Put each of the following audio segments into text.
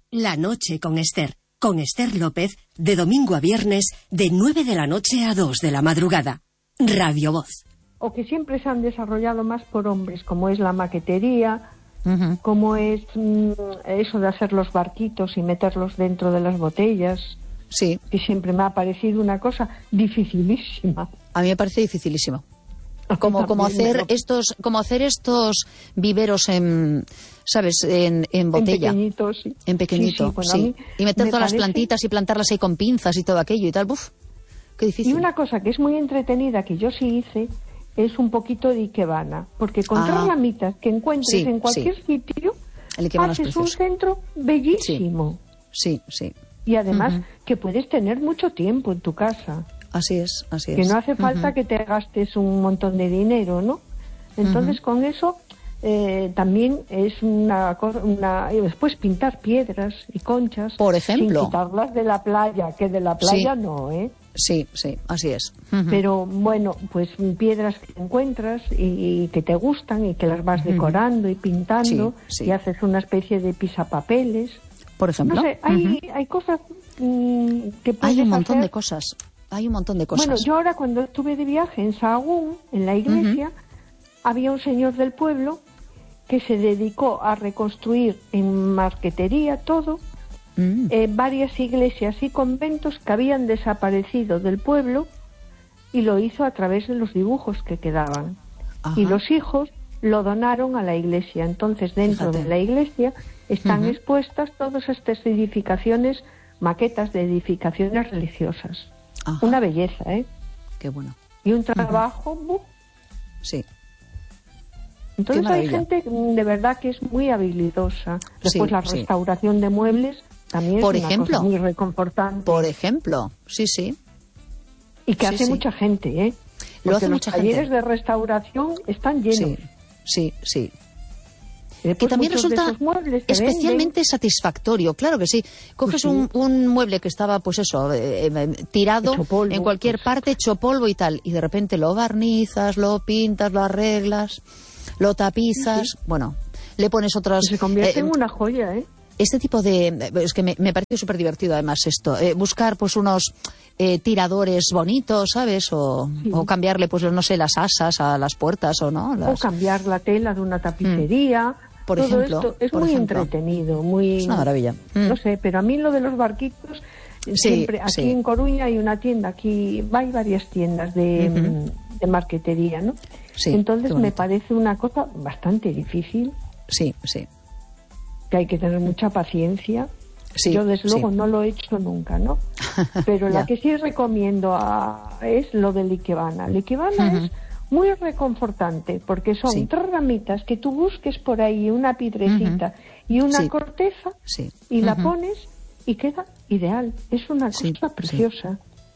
La noche con Esther López, de domingo a viernes, de 9 de la noche a 2 de la madrugada. Radio Voz. O que siempre se han desarrollado más por hombres, como es la maquetería, como es eso de hacer los barquitos y meterlos dentro de las botellas. Sí. Que siempre me ha parecido una cosa dificilísima. A mí me parece dificilísimo. Como hacer estos viveros en botella. En pequeñito, sí. En pequeñito, sí. Bueno, sí. Y meter todas las plantitas y plantarlas ahí con pinzas y todo aquello y tal. Uf, qué difícil. Y una cosa que es muy entretenida, que yo sí hice, es un poquito de ikebana. Porque con ramitas que encuentres en cualquier sitio, haces un centro bellísimo. Sí. Y además que puedes tener mucho tiempo en tu casa. Así es. Que no hace falta que te gastes un montón de dinero, ¿no? Entonces con eso también es una después pintar piedras y conchas, por ejemplo, sin quitarlas de la playa, que de la playa no, ¿eh? Sí, así es. Pero bueno, pues piedras que encuentras y que te gustan y que las vas decorando y pintando y haces una especie de pisapapeles. Por ejemplo. No sé, hay cosas que puedes Hay un montón hacer. de cosas. Hay un montón de cosas. Bueno, yo ahora cuando estuve de viaje en Sahagún, en la iglesia, había un señor del pueblo que se dedicó a reconstruir en marquetería todo, varias iglesias y conventos que habían desaparecido del pueblo, y lo hizo a través de los dibujos que quedaban. Y los hijos lo donaron a la iglesia. Entonces, dentro de la iglesia están expuestas todas estas edificaciones, maquetas de edificaciones religiosas. Una belleza, ¿eh? Qué bueno. Y un trabajo... Sí. Entonces hay gente de verdad que es muy habilidosa. Después la restauración de muebles también por es una cosa muy reconfortante. Por ejemplo, sí. Y que hace mucha gente, ¿eh? Lo hace los mucha gente. talleres de restauración están llenos. Sí. Que también resulta especialmente satisfactorio, claro que sí. Coges un mueble que estaba, pues eso, tirado en cualquier parte, hecho polvo y tal, y de repente lo barnizas, lo pintas, lo arreglas, lo tapizas, bueno, le pones otras... Se convierte en una joya, ¿eh? Este tipo de... Es que me parece súper divertido además esto. Buscar pues unos tiradores bonitos, ¿sabes? O cambiarle, pues no sé, las asas a las puertas o no. O cambiar la tela de una tapicería. Por todo ejemplo, esto es muy entretenido, muy... Es una maravilla. No sé, pero a mí lo de los barquitos... siempre aquí en Coruña hay una tienda, aquí hay varias tiendas de marquetería, ¿no? Sí, entonces me parece una cosa bastante difícil. Sí. Que hay que tener mucha paciencia. Yo desde luego no lo he hecho nunca, ¿no? Pero la que sí recomiendo es lo del ikebana. El ikebana es muy reconfortante porque son 3 ramitas que tú busques por ahí, una piedrecita y una corteza y la pones y queda ideal. Es una cosa preciosa.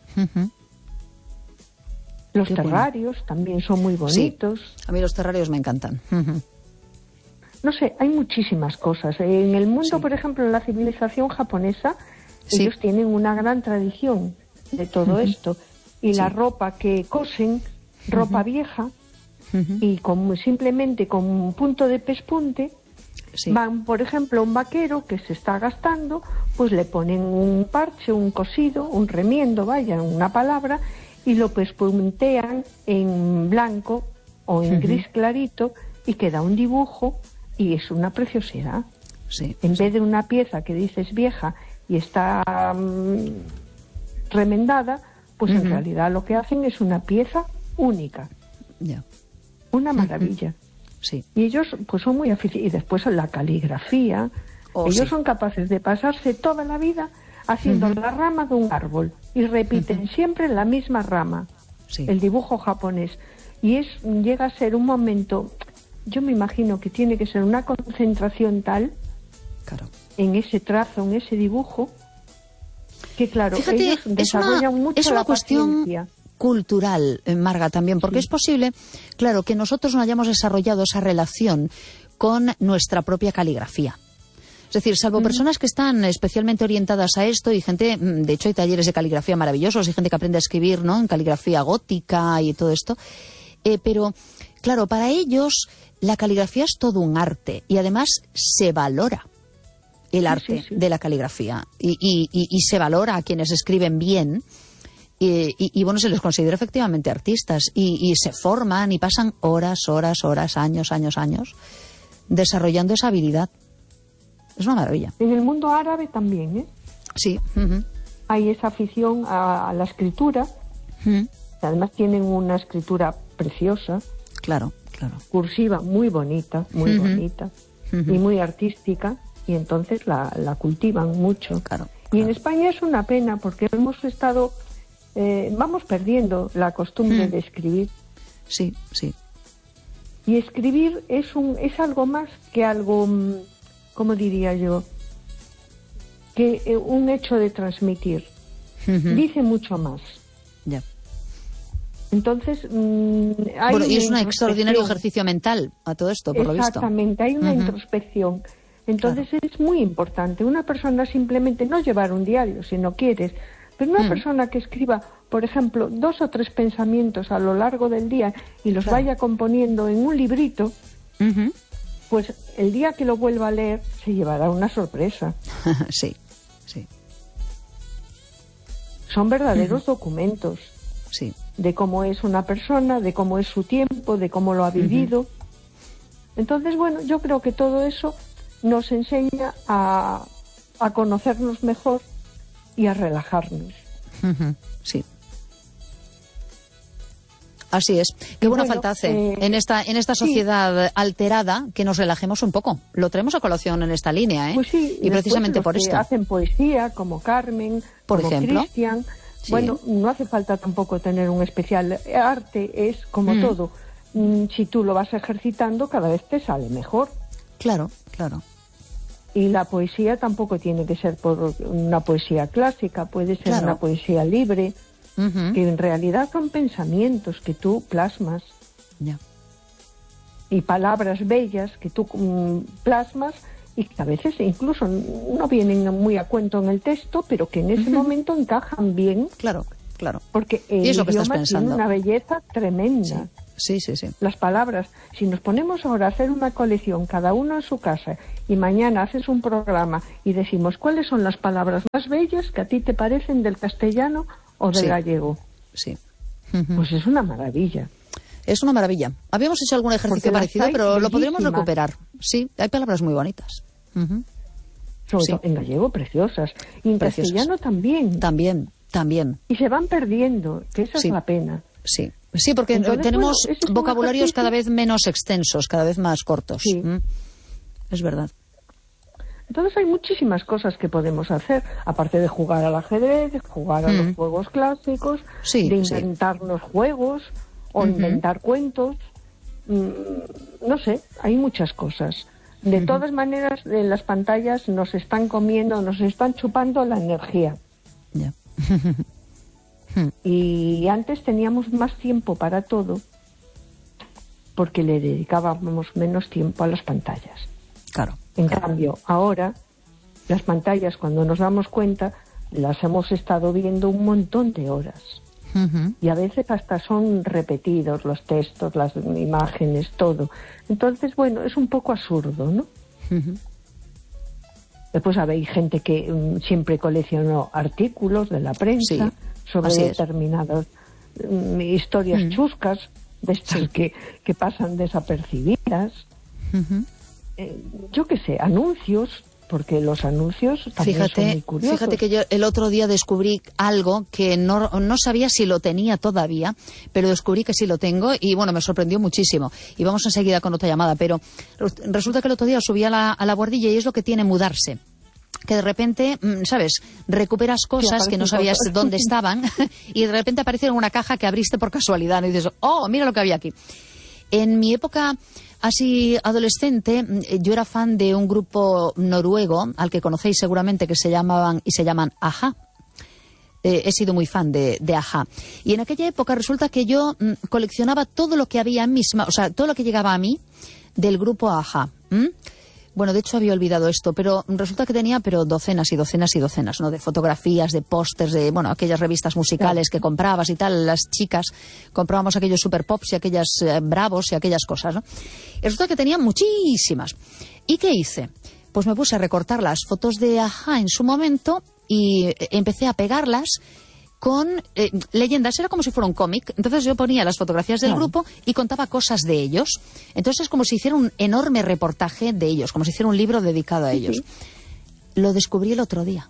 Los terrarios también son muy bonitos. A mí los terrarios me encantan. No sé, hay muchísimas cosas. En el mundo, por ejemplo, en la civilización japonesa, ellos tienen una gran tradición de todo esto. Y la ropa que cosen, ropa vieja, y simplemente con un punto de pespunte, van, por ejemplo, un vaquero que se está gastando, pues le ponen un parche, un cosido, un remiendo, vaya, una palabra, y lo pespuntean en blanco o en gris clarito, y queda un dibujo. Y es una preciosidad. En vez de una pieza que dices vieja y está remendada, pues en realidad lo que hacen es una pieza única. Una maravilla. Y ellos pues son muy aficionados. Y después la caligrafía. Ellos son capaces de pasarse toda la vida haciendo la rama de un árbol. Y repiten siempre la misma rama. El dibujo japonés. Y llega a ser un momento... Yo me imagino que tiene que ser una concentración tal en ese trazo, en ese dibujo, que claro, fíjate, ellos desarrollan mucho la paciencia. Cultural, Marga, también, porque es posible, claro, que nosotros no hayamos desarrollado esa relación con nuestra propia caligrafía. Es decir, salvo personas que están especialmente orientadas a esto y gente, de hecho hay talleres de caligrafía maravillosos, hay gente que aprende a escribir, ¿no?, en caligrafía gótica y todo esto, pero claro, para ellos la caligrafía es todo un arte y además se valora. el arte de la caligrafía y se valora a quienes escriben bien y bueno, se les considera efectivamente artistas y se forman y pasan horas, años desarrollando esa habilidad. Es una maravilla. En el mundo árabe también, ¿eh? Sí. Hay esa afición a la escritura. Además tienen una escritura preciosa. Claro. Cursiva, muy bonita y muy artística, y entonces la cultivan mucho. Claro. Y en España es una pena porque hemos estado, vamos perdiendo la costumbre de escribir. Sí. Y escribir es algo más que algo, ¿cómo diría yo? Que un hecho de transmitir. Dice mucho más. Ya. Entonces, y es un extraordinario ejercicio mental a todo esto, por lo visto. Exactamente, hay una introspección. Entonces es muy importante. Una persona simplemente no llevar un diario si no quieres, pero una persona que escriba, por ejemplo, 2 o 3 pensamientos a lo largo del día y los vaya componiendo en un librito, pues el día que lo vuelva a leer se llevará una sorpresa. Sí. Son verdaderos documentos. Sí. De cómo es una persona, de cómo es su tiempo, de cómo lo ha vivido. Entonces, bueno, yo creo que todo eso nos enseña a conocernos mejor y a relajarnos. Sí. Así es. Qué buena falta hace en esta sociedad alterada que nos relajemos un poco. Lo traemos a colación en esta línea, ¿eh? Pues sí, y precisamente por esto. Hacen poesía, como Carmen, por como ejemplo. Cristian. Sí. Bueno, no hace falta tampoco tener un especial arte, es como todo. Si tú lo vas ejercitando, cada vez te sale mejor. Claro. Y la poesía tampoco tiene que ser por una poesía clásica, puede ser una poesía libre, que en realidad son pensamientos que tú plasmas. Ya. Y palabras bellas que tú plasmas y que a veces incluso no vienen muy a cuento en el texto, pero que en ese momento encajan bien. Claro. Porque el idioma tiene una belleza tremenda. Sí. Las palabras, si nos ponemos ahora a hacer una colección, cada uno en su casa, y mañana haces un programa y decimos cuáles son las palabras más bellas que a ti te parecen del castellano o del gallego. Sí. Pues es una maravilla. Es una maravilla. Habíamos hecho algún ejercicio parecido, pero lo podríamos recuperar. Sí, hay palabras muy bonitas. Sobre todo en gallego, preciosas. Y en castellano también. También. Y se van perdiendo, que esa es la pena. Sí, porque entonces, tenemos vocabularios cada vez menos extensos, cada vez más cortos. Sí. Es verdad. Entonces hay muchísimas cosas que podemos hacer, aparte de jugar al ajedrez, de jugar a los juegos clásicos, de inventarnos juegos o inventar cuentos. No sé, hay muchas cosas. De todas maneras, en las pantallas nos están comiendo, nos están chupando la energía. Ya. Y antes teníamos más tiempo para todo porque le dedicábamos menos tiempo a las pantallas. Claro. En cambio, ahora las pantallas, cuando nos damos cuenta, las hemos estado viendo un montón de horas. Y a veces hasta son repetidos los textos, las imágenes, todo. Entonces, bueno, es un poco absurdo, ¿no? Después hay gente que siempre coleccionó artículos de la prensa sobre determinadas historias chuscas, de estas que pasan desapercibidas. Yo qué sé, anuncios, porque los anuncios también son muy curiosos. Fíjate que yo el otro día descubrí algo que no sabía si lo tenía todavía, pero descubrí que sí lo tengo y bueno, me sorprendió muchísimo. Y vamos enseguida con otra llamada, pero resulta que el otro día subí a la guardilla y es lo que tiene mudarse. Que de repente, ¿sabes? Recuperas cosas que no sabías dónde estaban y de repente aparece en una caja que abriste por casualidad y dices, oh, mira lo que había aquí. En mi época así adolescente, yo era fan de un grupo noruego, al que conocéis seguramente, que se llaman a-ha. He sido muy fan de a-ha. Y en aquella época resulta que yo coleccionaba todo lo que había todo lo que llegaba a mí del grupo a-ha. Bueno, de hecho había olvidado esto, pero resulta que tenía docenas y docenas y docenas, ¿no? De fotografías, de pósters, de, aquellas revistas musicales que comprabas y tal. Las chicas comprábamos aquellos Super Pops y aquellas Bravos y aquellas cosas, ¿no? Y resulta que tenía muchísimas. ¿Y qué hice? pues me puse a recortar las fotos de A-ha en su momento y empecé a pegarlas con leyendas. Era como si fuera un cómic. Entonces yo ponía las fotografías del grupo y contaba cosas de ellos. Entonces es como si hiciera un enorme reportaje de ellos, como si hiciera un libro dedicado a ellos. Lo descubrí el otro día.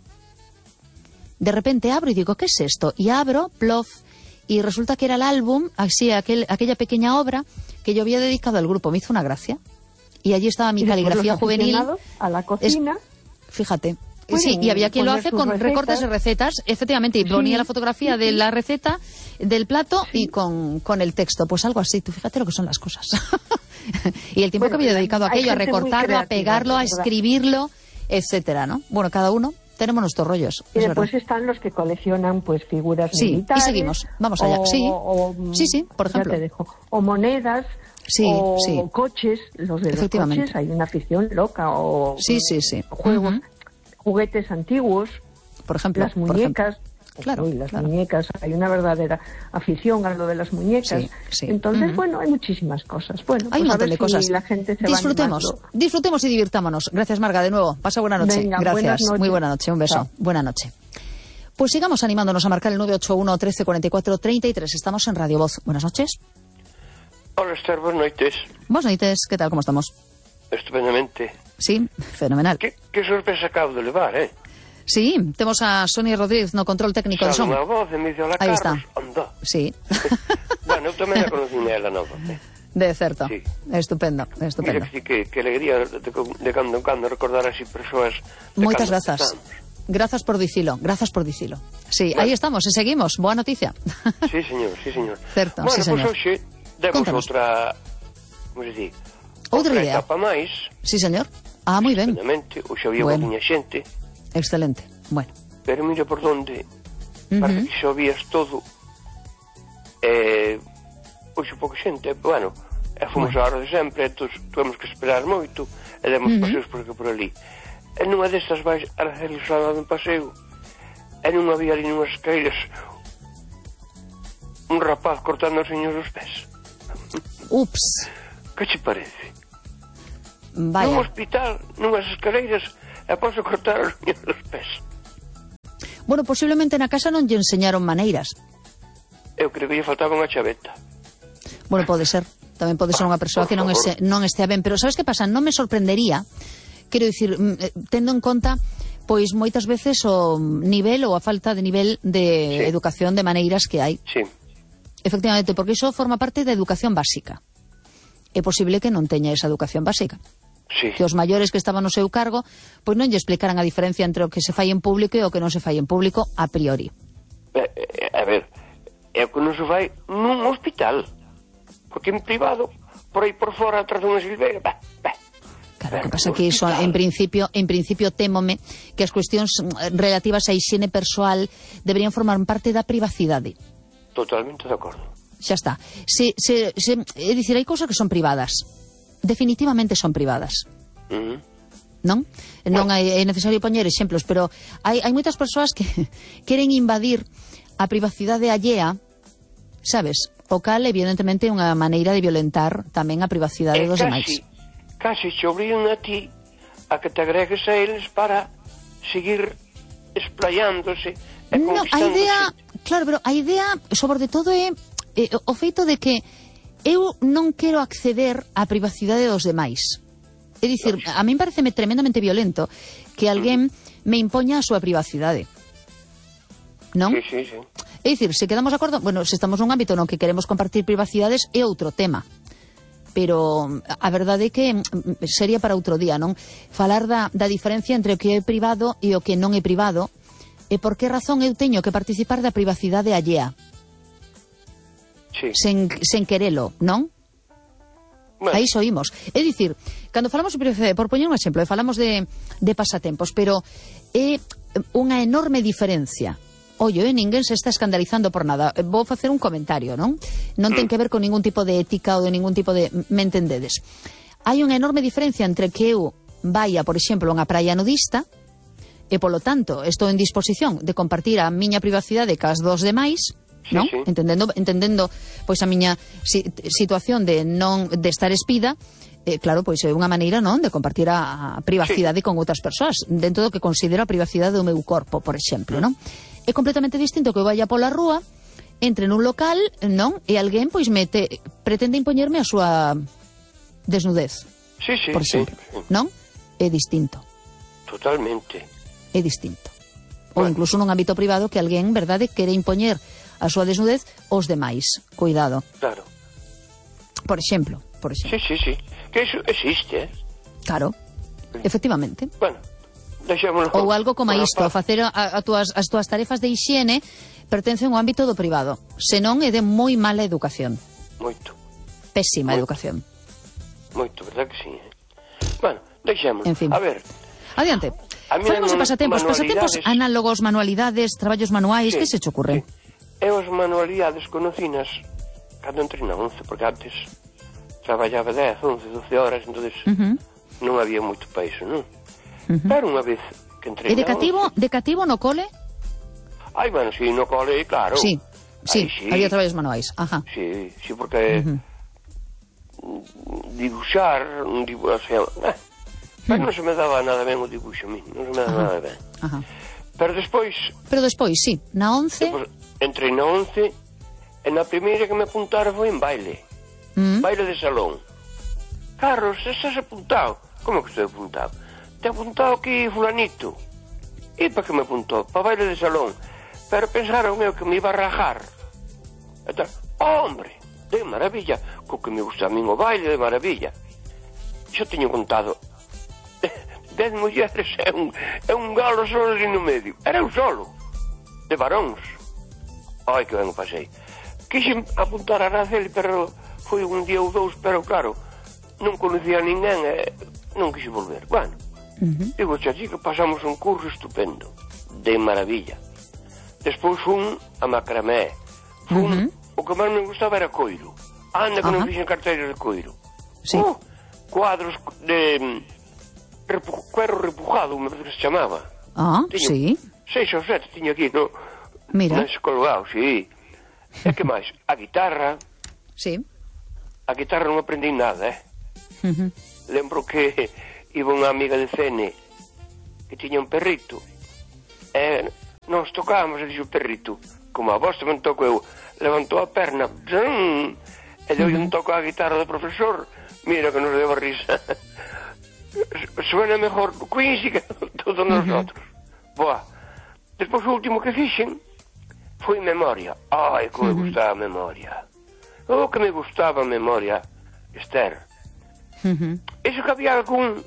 De repente abro y digo, ¿qué es esto? Y abro, plof, y resulta que era el álbum, así, aquella pequeña obra que yo había dedicado al grupo. Me hizo una gracia. Y allí estaba mi caligrafía juvenil. A la cocina. Fíjate. Sí, y había quien lo hace con recortes de recetas, efectivamente, y ponía la fotografía de la receta, del plato, y con el texto. Pues algo así, tú fíjate lo que son las cosas. Y el tiempo que había dedicado a aquello, a recortarlo, a pegarlo, a escribirlo, etcétera, ¿no? Bueno, cada uno tenemos nuestros rollos. Y después están los que coleccionan pues figuras militares. Y seguimos, vamos allá. Sí, por ejemplo. Ya te dejo. O monedas. O coches, los de los coches, hay una afición loca. O juegos. Juguetes antiguos, por ejemplo, las muñecas, claro, muñecas, hay una verdadera afición a lo de las muñecas. Entonces, bueno, hay muchísimas cosas. Bueno, hay un montón de cosas. Si la gente se disfrutemos y divirtámonos. Gracias, Marga, de nuevo. Pasa buena noche. Venga, gracias. Muy buena noche. Un beso. Chao. Buena noche. Pues sigamos animándonos a marcar el 981 13 44 33. Estamos en Radio Voz. Buenas noches. Hola, Esther, buenas noches. Buenas noches. ¿Qué tal? ¿Cómo estamos? Estupendamente. Sí, fenomenal. Que sorpresa acabo de levar, Sí, temos a Sonia Rodríguez no control técnico de son. Unha voz e me dice, hola, Aí Carlos, está. anda. Sí. Bueno, eu tamén a conocín ela nova. De certo. Sí. Estupendo. Mira que alegría de cando en cando recordar así persoas. Moitas grazas. Grazas por dicilo. Sí, bueno. Aí estamos, e seguimos. Boa noticia. Sí, señor. Certo, bueno, sí, señor. Pois hoxe demos outra, como se di, outra idea. Etapa máis. Sí, señor. Ah, moi ben. Hoxe había unha xente. Excelente. Bueno. Pero mira por donde parece que xa vías todo. Hoxe pouca xente. Bueno, fomos a hora de sempre, tuvemos que esperar moito e demos paseos por aquí por ali. E nunha destas vais a hacer o sábado un paseo e non había ali nunhas escairas un rapaz cortando os niños os pés. Ups. Que che parece? Vaya. Nun hospital, nunhas escaleiras e posso cortar os niños os pés. Bueno, posiblemente na casa non lle enseñaron maneiras. Eu creo que lle faltaba unha chaveta. Bueno, pode ser. Tamén pode ser unha persoa que non estea ben. Pero sabes que pasa? Non me sorprendería, quero dicir, tendo en conta pois moitas veces o nivel ou a falta de nivel de educación de maneiras que hai. Sí. Efectivamente, porque iso forma parte da educación básica. É posible que non teña esa educación básica. Sí. Que os maiores que estaban no seu cargo pois non lle explicaran a diferencia entre o que se fai en público e o que non se fai en público a priori. A ver, é o que non se fai nun hospital, porque en privado, por aí por fora, atrás dunha silveira, Claro, o que pasa que iso, en principio témome que as cuestións relativas á hixiene persoal deberían formar parte da privacidade. Totalmente de acordo. Xa está. É dicir, hai cousas que son privadas. Definitivamente son privadas. Non? Non é necesario poñer exemplos, pero hai moitas persoas que queren invadir a privacidade allea, sabes? O cal, evidentemente, é unha maneira de violentar tamén a privacidade dos demais. Casi te obrigan a ti a que te agregues a eles para seguir explayándose e conquistándose. Claro, pero a idea, sobre todo, é o feito de que eu non quero acceder á privacidade dos demais. É dicir, a min pareceme tremendamente violento que alguén me impoña a súa privacidade. Non? Sí. É dicir, se quedamos de acordo, bueno, se estamos nun ámbito no que queremos compartir privacidades é outro tema. Pero a verdade é que sería para outro día, non? Falar da diferencia entre o que é privado e o que non é privado e por que razón eu teño que participar da privacidade allea. Sí. Sen querelo, non? Bueno. Aí soímos. É dicir, cando falamos de privacidade, por poñer un exemplo, falamos de pasatempos, pero é unha enorme diferencia. Ollo, ninguén se está escandalizando por nada. Vou facer un comentario, non? Non ten que ver con ningún tipo de ética ou de ningún tipo de... Me entendedes? Hai unha enorme diferencia entre que eu vaya, por exemplo, a unha praia nudista e, polo tanto, estou en disposición de compartir a miña privacidade cas dos demais, non? Entendendo pois a miña situación de estar espida claro, pois é unha maneira, non, de compartir a privacidade con outras persoas, dentro do que considero a privacidade do meu corpo, por exemplo, non? É completamente distinto que eu vaya pola rúa, entre nun local, non, e alguén pois pretende impoñerme a súa desnudez. Sí, por exemplo, non? É distinto. Totalmente. É distinto. Ou incluso nun ámbito privado que alguén, verdade, quere impoñer a súa desnudez aos demais. Cuidado. Claro. Por exemplo. Sí. Que iso existe, Claro, efectivamente. Bueno, deixémoslo. Ou algo como isto, facer as túas tarefas de hixiene pertencen ao ámbito do privado. Senón é de moi mala educación. Moito. Pésima educación. Moito, verdad que sí, Bueno, deixémoslo. En fin. A ver. Adiante. Falamos de pasatempos, análogos, manualidades, traballos manuais, que se che ocurre? E as manualidades conocinas cando entrei na 11, porque antes traballaba 10, 11, 12 horas, entonces non había moito para iso, non? Pero unha vez que entrei na 11... de cativo no cole? Ai, bueno, sí, no cole, claro. Sí, había traballos manuais, ajá. Sí, porque dibuixar, o sea, non se me daba nada ben o dibuixo a mí, non se me daba nada ben. Ajá. Pero despois, sí, na 11... Entrei na 11, e na primeira que me apuntaron foi en baile. Baile de salón. Carlos, estás apuntado? Como que estou apuntado? Te apuntado aquí fulanito. E para que me apuntou? Para baile de salón. Pero pensaron eu que me iba a rajar. Então, hombre, de maravilla. Co que me gusta a min o baile, de maravilla. Xo teño contado 10 mulleres e un galo solo ali no medio. Era eu solo. De varóns. Ai, que ben o pasei. Quixen apuntar a Araceli, pero foi un día ou dous, pero claro, non conocía a ninguén e non quixo volver. Bueno, digo, chachi, que pasamos un curso estupendo, de maravilla. Despois a macramé. O que máis me gustaba era coiro. Anda que non fixen carteiros de coiro. Sí. Cuadros de cuero repujado, me parece que se chamaba. Sí. 6 ou 7 tiño aquí, no? Mira. Colgado, sí. E que máis? A guitarra. Sí. A guitarra non aprendí nada, Lembro que iba unha amiga de Cene que tiña un perrito e nos tocábamos e dixo o perrito, como a vos tamén toco eu, levantou a perna e deu un toco á guitarra do profesor, mira que nos deu a risa. Suena mejor Quincy que todos nosotros. Boa. Despois o último que fixen foi memoria. Ai, como me gustaba a memoria. Oh, que me gustaba a memoria, Esther. Iso que había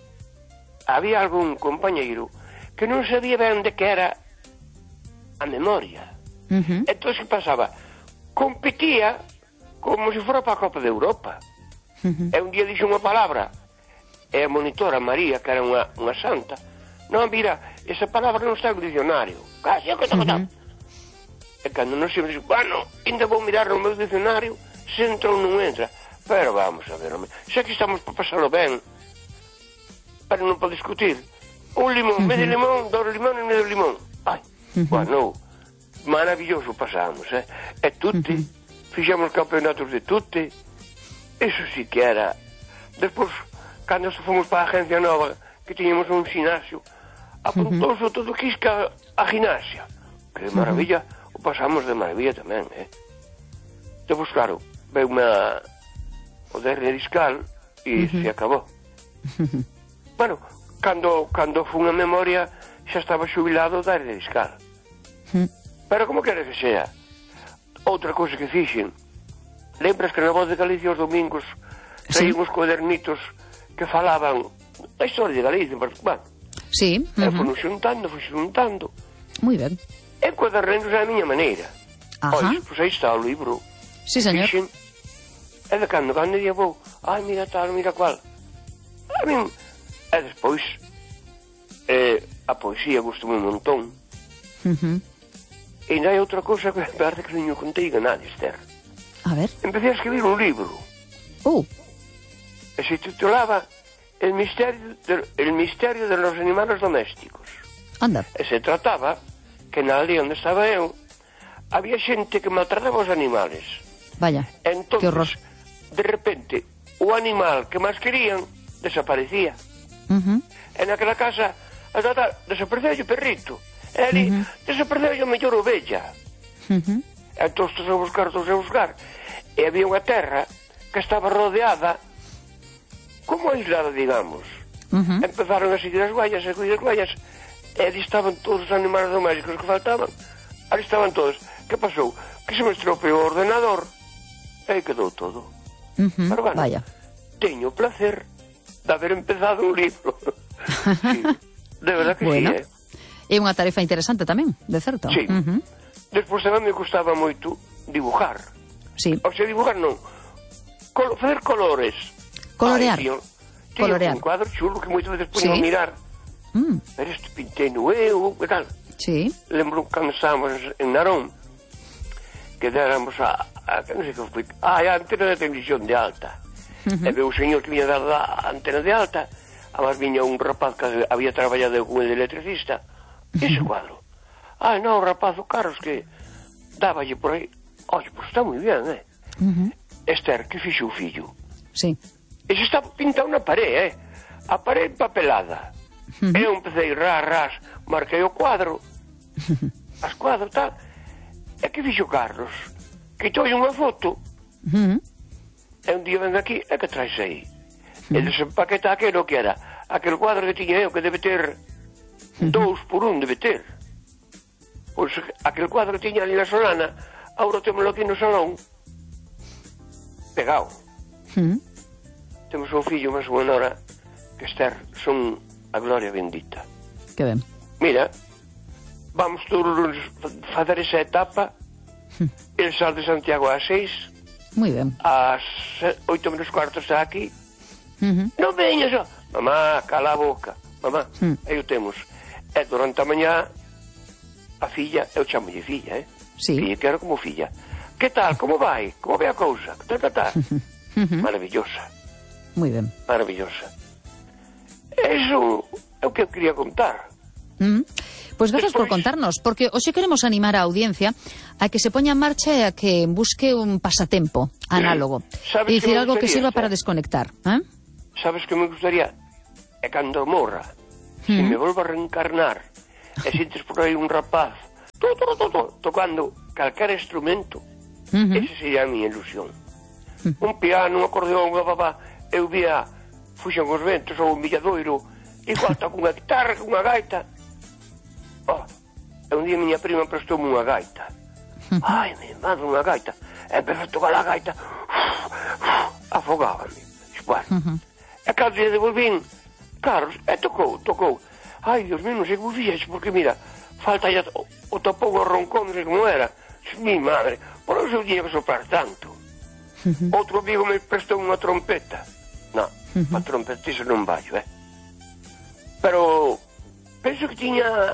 algún compañeiro que non sabía ben de que era a memoria. Entón, que pasaba? Competía como se fora para a Copa de Europa. E un día dixo unha palabra, e a monitora María, que era unha santa, non, mira, esa palabra non está no dicionario. Casi, que está. E cando non se me dixo, bueno, ainda vou mirar no meu dicionario se entra ou non entra. Pero vamos a ver, home, xa que estamos para pasarlo ben, pero non para discutir. Un limón, medio limón, 2 limones, medio limón. Ai, bueno, maravilloso pasamos, E tutte, fixemos campeonatos de tutte, eso sí que era. Despois, cando fomos para a agencia nova, que tiñamos un ginasio, apuntouse todo quisca a gimnasia. Que maravilla, o pasamos de maravilla tamén, Despois, claro, veume o de hernia discal e se acabou. Bueno, cando fun a memoria xa estaba xubilado da hernia discal. Pero como quere que sea, outra cousa que fixen, lembras que na Voz de Galicia os domingos traían uns cuadernitos que falaban da historia de Galicia en particular? Sí. E fui xuntando. Moi ben. E cuadernetos é a miña maneira. Pois aí está o libro. Sí, señor. Fixen, e de cando día vou, ai, mira tal, mira cual. A min, e despois, a poesía gustoume un montón. E ainda hai outra cousa que parece que non contei a nadie, Esther. A ver. Empecé a escribir un libro. E se titulaba El misterio de los animales domésticos. Anda. E se trataba que na aldea onde estaba eu había xente que maltrataba os animales. Vaya, entonces, que horror. De repente, o animal que máis querían desaparecía. E naquela casa desapareceu o perrito, e ali desapareceu a mellor ovella. Entón todos a buscar, e había unha terra que estaba rodeada como aislada, digamos. Empezaron a seguir as guaias, e ali estaban todos os animais domésticos que faltaban, ali estaban todos. Que pasou? Que se me estropeou o ordenador e aí quedou todo. Pero bueno, vaya, teño o placer de haber empezado un libro. Sí, de verdad que bueno, sí, é unha tarefa interesante tamén, de certo. Sí. Despois tamén me gustaba moito dibujar. Sí. O sea, dibujar non, facer colores. Colorear. Tío, Colorear. un cuadro chulo que moitas veces poño a mirar. Pero isto pintei no eu, que tal? Sí. Lembro cando estábamos en Narón, que déramos a non sei que foi, a antena de televisión de alta. E veo o señor que viña dar a antena de alta, además viña un rapaz que había traballado con el electricista, e ese cuadro. Non, o rapaz, o Carlos, que dáballe por aí. Oye, pues está moi bien, Esther, que fixo o fillo? Sí. Ese está pintado na parede, a parede papelada. Eu empecé ras, marquei o cuadro, as cuadros, tal. E que fixo Carlos? Quitou unha foto, e un día ven aquí, e que traes aí? E desempaqueta aquelo que era, aquel cuadro que tiña eu, que debe ter 2 por 1, debe ter. Pois aquel cuadro que tiña ali na Solana, agora témolo aquí no salón, pegado. Temos un fillo, máis unha nora, que Esther, son a gloria bendita. Que ben. Mira, vamos todos fazer esa etapa, el sal de Santiago ás 6, moi ben. ás 8 menos cuarto está aquí. Non veñas, mamá, cala a boca, mamá, aí o temos. E durante a mañá, a filla, eu chamolle filla, Sí. Filla, quero como filla. Que tal, como vai? Como vai a cousa? Ta. Maravillosa. Moi ben. Maravillosa. Eso é o que eu quería contar. Pois grazas por Despois, contarnos, porque hoxe queremos animar a audiencia a que se poña en marcha e a que busque un pasatempo análogo. Sabes E dicir que me algo que gustaría, sirva para desconectar. Sabes que me gustaría? É cando morra, se me volvo a reencarnar, e sintes por aí un rapaz tocando calquera instrumento, ese sería a miña ilusión. Un piano, un acordeón, eu vía Fuxen os ventos ou un villadoiro, igual toca unha guitarra, unha gaita. E un día miña prima prestoume unha gaita. Ai, me manda unha gaita. E empezou a tocar a gaita, afogábame. Bueno, e cando lle devolvín, Carlos, e tocou. Ai, Dios mío, non sei como fixexe, porque mira, falta ya o topou o roncón, non sei como era. Mi madre, por eso eu tiña que soprar tanto. Outro amigo me prestou unha trompeta. Non, a trompetisa non vallo, Pero penso que tiña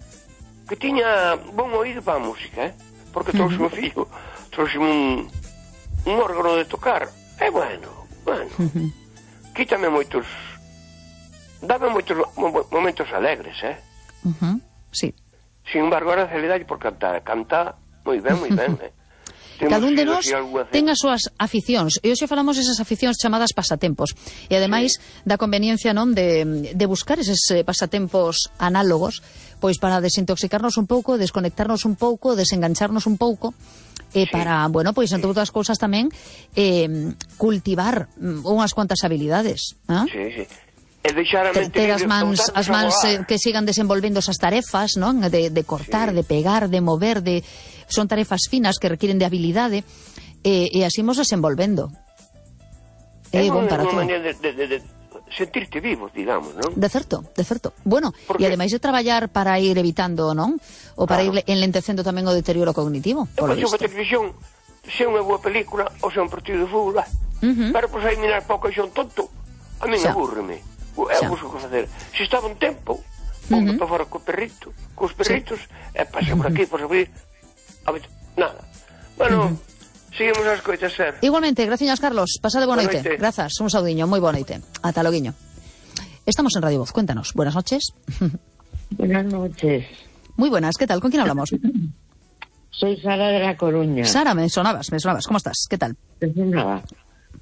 bon oído para a música, porque trouxe o fillo, trouxe un órgano de tocar. E bueno, quítame moitos, dame moitos momentos alegres, Sí. Sin embargo, ahora celidade por cantar, canta moi ben, Cada un de nós ten as súas aficións, e hoxe falamos desas aficións chamadas pasatempos, e ademais da conveniencia, non, de buscar eses pasatempos análogos, pois para desintoxicarnos un pouco, desconectarnos un pouco, desengancharnos un pouco, e para, bueno, pois entre outras cousas tamén cultivar unhas cuantas habilidades, Sí. E deixar a mente ter as mans que sigan desenvolvendo esas tarefas, non? De cortar, de pegar, de mover, son tarefas finas que requieren de habilidade, e así imos desenvolvendo. É bon para unha todo. maneira de sentirte vivo, digamos, non? De certo. Bueno, e ademais de traballar para ir evitando, non? O para ir enlentecendo tamén o deterioro cognitivo, polo Eu visto. a televisión, se unha boa película ou se un partido de fútbol, pero pois aí mirar pouco e son tonto, a min abúrreme. Eu busco que facer. Se estaba un tempo, para fora co perrito, cos perritos, e pasa por aquí, por abrir, nada. Bueno, seguimos as coitas, Ser. Igualmente, graciñas, Carlos. Pasade boa noite. Grazas, un saudiño, moi boa noite. Ata loguiño. Estamos en Radio Voz, cuéntanos. Buenas noches. Buenas noches. Muy buenas, ¿qué tal? ¿Con quién hablamos? Soy Sara de La Coruña. Sara, me sonabas. ¿Cómo estás? ¿Qué tal? Nada.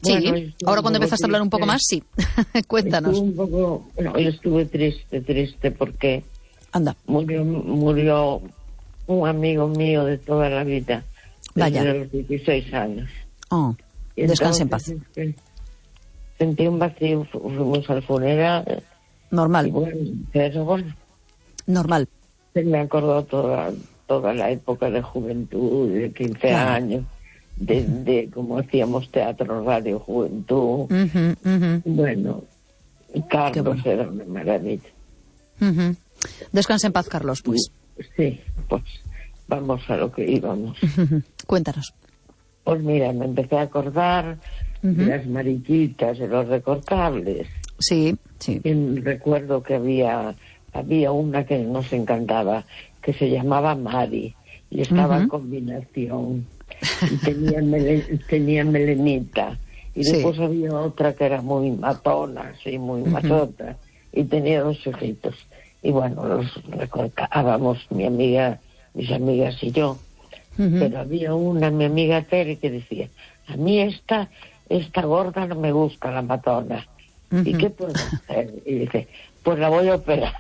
Sí, Bueno, ahora cuando empezaste a hablar un poco más, sí. Cuéntanos. Yo estuve triste porque Anda. murió un amigo mío de toda la vida, Vaya. desde los 16 años. Oh, Y descanse en paz. entonces, sentí un vacío, fuimos al funeral. Y Normal, bueno, normal. se me acordó toda la época de juventud, de 15 Claro. años, de cómo hacíamos teatro, radio, juventud. Ujú, ujú, Bueno, Carlos bueno. era una maravilla. ujú. Descanse en paz, Carlos, pues. Sí, pues vamos a lo que íbamos. Cuéntanos. Pues mira, me empecé a acordar de las mariquitas, de los recortables. Sí, sí. Y recuerdo que había una que nos encantaba, que se llamaba Mari, y estaba en combinación, y tenía melenita. Y Sí. después había otra que era muy matona, así, muy machota, y tenía 2 hijitos. Y bueno, los recortábamos, mis amigas y yo. Pero había mi amiga Tere, que decía, a mí esta gorda no me gusta, la matona. ¿Y qué puedo hacer? Y dice, pues la voy a operar.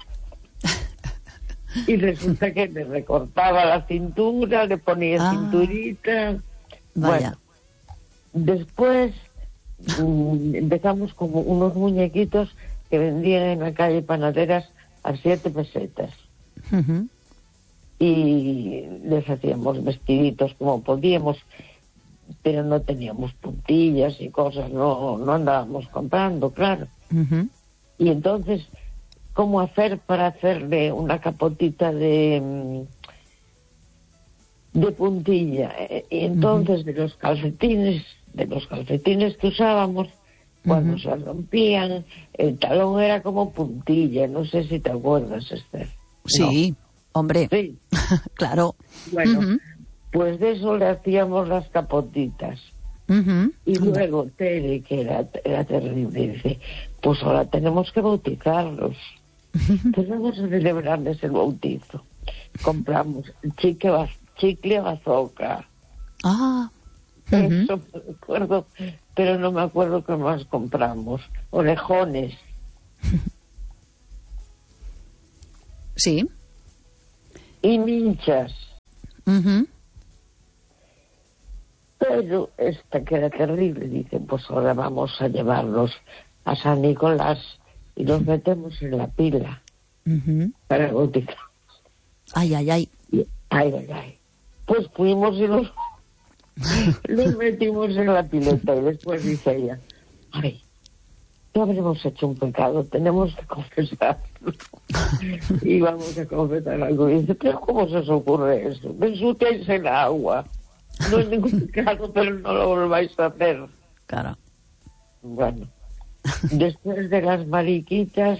Y resulta que le recortaba la cintura, le ponía cinturita. Vaya. Bueno, después empezamos como unos muñequitos que vendían en la calle Panaderas a 7 pesetas. Ujú. Y les hacíamos vestiditos como podíamos, pero no teníamos puntillas y cosas, no andábamos comprando, claro. Ujú. Y entonces, ¿cómo hacer para hacerle una capotita de puntilla? Y entonces de los calcetines que usábamos, cuando se rompían, el talón era como puntilla, no sé si te acuerdas, Esther. Sí, hombre. Sí. Claro. Bueno, pues de eso le hacíamos las capotitas. Ujú. Y luego Tere, que era terrible, dice, pues ahora tenemos que bautizarlos. Pues vamos a celebrarles el bautizo. Compramos chicle bazooka. Ah. Eso me acuerdo, pero no me acuerdo qué más compramos. Orejones. Sí. Y minchas. Ujú. Pero esta que era terrible, dice, pues ahora vamos a llevarlos a San Nicolás y los metemos en la pila Ujú. para bautizar. Ay, ay, ay. Ay. Pues fuimos y los metimos en la pileta y después dice ella, ay, no habremos hecho un pecado, tenemos que confesarlo. Y vamos a confesar algo. Y dice, pero ¿cómo se os ocurre eso? Ensuciáis el agua. No es ningún pecado, pero no lo volváis a hacer. Claro. Bueno, después de las mariquitas,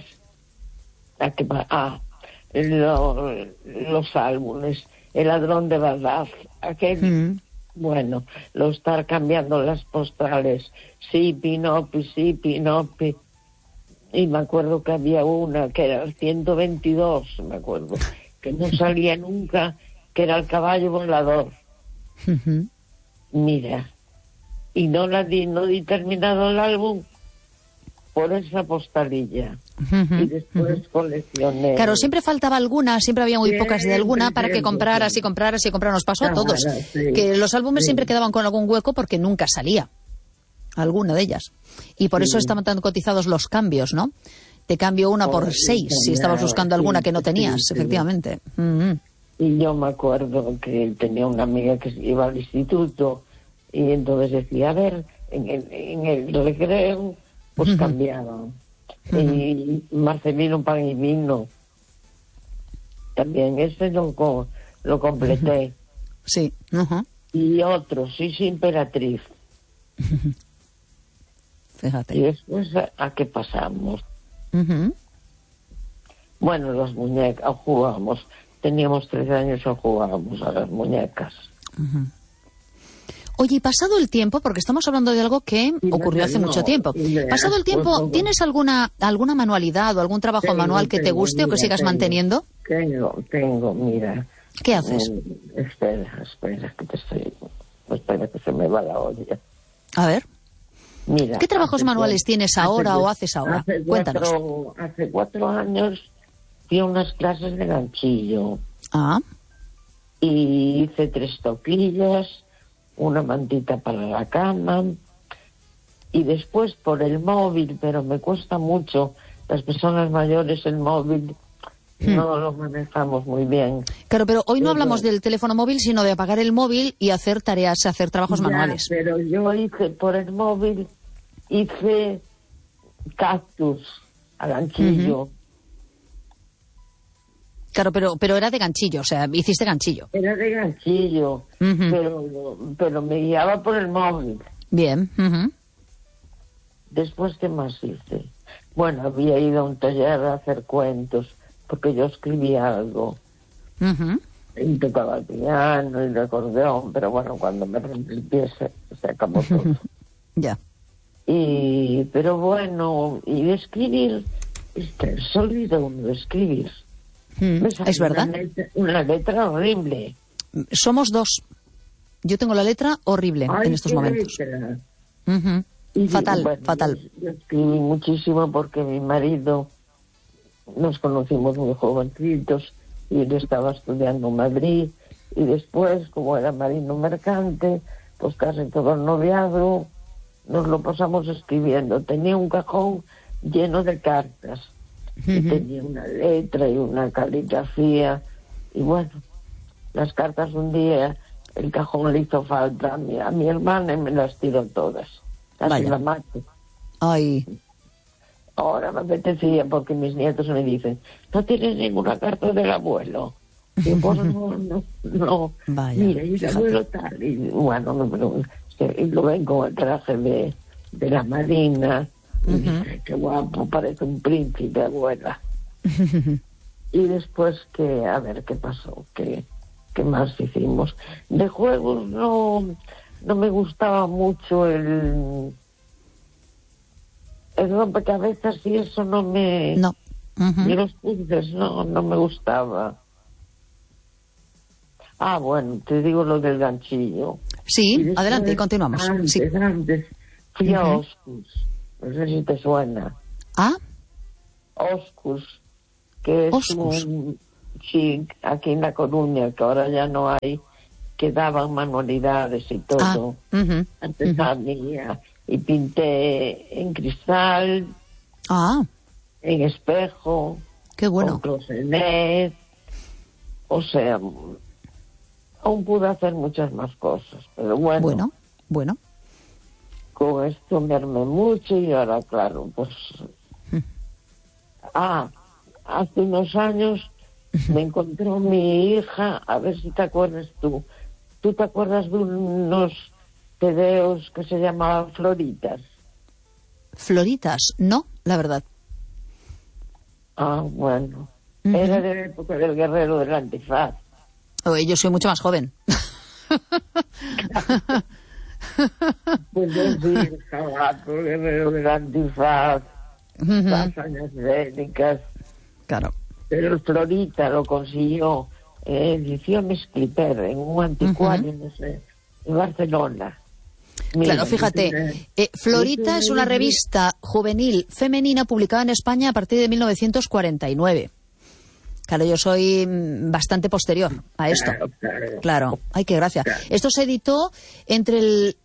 los álbumes, el ladrón de verdad, aquel, bueno, lo estar cambiando las postales, sí, Pinopi, y me acuerdo que había una que era el 122, me acuerdo, que no salía nunca, que era el caballo volador. Ujú. Mira, y no di terminado el álbum por esa postalilla. Y después coleccioné. Claro, siempre faltaba alguna, siempre había muy pocas de alguna para que Siempre. compraras y compraras y compraras. Nos pasó a todos. Sí. Que los álbumes Sí. siempre quedaban con algún hueco porque nunca salía alguna de ellas. Y por eso estaban tan cotizados los cambios, ¿no? Te cambio una por 6 si estabas buscando alguna que no tenías, sí. efectivamente. Ujú. Y yo me acuerdo que tenía una amiga que iba al instituto y entonces decía, a ver, en el recreo, pues cambiaban. Y Marcelino Pan y Vino, también ese lo completé. Sí. Ujú. Y otro, sí, Imperatriz. Fíjate. Y después, ¿a qué pasamos? Ujú. Bueno, las muñecas, jugábamos. Teníamos 13 años y jugábamos a las muñecas. Oye, y pasado el tiempo, porque estamos hablando de algo que ocurrió hace mucho tiempo. Pasado el tiempo, ¿tienes alguna manualidad o algún trabajo manual que te guste o que sigas manteniendo? Tengo, mira. ¿Qué haces? Espera, que se me va la olla. A ver. Mira, ¿Qué trabajos manuales tienes ahora o haces ahora? Cuéntanos. Hace 4 años fui a unas clases de ganchillo. Ah. Y hice 3 toquillas, una mantita para la cama, y después por el móvil, pero me cuesta mucho. Las personas mayores el móvil no lo manejamos muy bien. Claro, pero hoy no hablamos del teléfono móvil, sino de apagar el móvil y hacer tareas, hacer trabajos manuales. Pero yo hice por el móvil, hice cactus a ganchillo. Claro, pero era de ganchillo, o sea, hiciste ganchillo. Era de ganchillo, pero me guiaba por el móvil. Bien. Después, ¿qué más hice? Bueno, había ido a un taller a hacer cuentos, porque yo escribía algo. Y tocaba el piano y el acordeón, pero bueno, cuando me rompí el pie se acabó todo. Ya. Pero bueno, y de escribir, se olvida uno de escribir. Es verdad. Una letra horrible. Somos dos. Yo tengo la letra horrible en estos momentos. Fatal, fatal. Yo escribí muchísimo porque mi marido, nos conocimos muy jovencitos y él estaba estudiando en Madrid, y después, como era marino mercante, pues casi todo el noviazgo nos lo pasamos escribiendo. Tenía un cajón lleno de cartas y tenía una letra y una caligrafía, y bueno, las cartas un día el cajón le hizo falta a mi hermana y me las tiró todas. Casi la mato. Ay. Ahora me apetecía porque mis nietos me dicen, ¿no tienes ninguna carta del abuelo? Y yo, pues no. Vaya, mira, y el abuelo tal. Y bueno, y lo ven con el traje de la marina. Y dice, qué guapo, parece un príncipe, abuela. Y después, a ver qué pasó, qué más hicimos. De juegos no me gustaba mucho el rompecabezas y eso no me... No. Y los puzzles no me gustaba. Bueno, te digo lo del ganchillo. Sí, después, adelante, continuamos. Antes fui a Oscus, no sé si te suena. Oscus, que es un chic aquí en La Coruña, que ahora ya no hay, que daban manualidades y todo, artesanía, y pinté en cristal, en espejo, qué bueno, con closenet, o sea, aún pude hacer muchas más cosas, pero bueno. Con esto me armé mucho y ahora, claro, pues... hace unos años me encontró mi hija, a ver si te acuerdas tú. ¿Tú te acuerdas de unos tebeos que se llamaban Floritas? Floritas, no, la verdad. Bueno. Era de la época del guerrero del antifaz. Yo soy mucho más joven. Pues yo sí, el jabato, el guerrero del antifaz, las hazañas bélicas. Claro. Pero el Florita lo consiguió ediciones Clipper en un anticuario, no sé, en Barcelona. Mira, claro, fíjate, Florita es una revista juvenil femenina publicada en España a partir de 1949. Claro, yo soy bastante posterior a esto. Claro. Ay, qué gracia. Claro. Esto se editó entre el